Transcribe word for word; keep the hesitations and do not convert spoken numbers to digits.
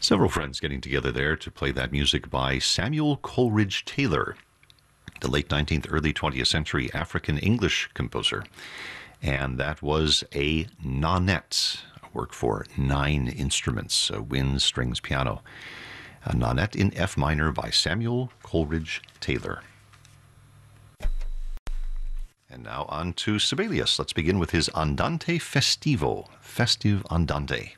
Several friends getting together there to play that music by Samuel Coleridge Taylor, the late nineteenth, early twentieth century African English composer. And that was a nonet, a work for nine instruments, uh, winds, strings, piano. A nonet in F minor by Samuel Coleridge Taylor. And now on to Sibelius. Let's begin with his Andante Festivo, Festive Andante.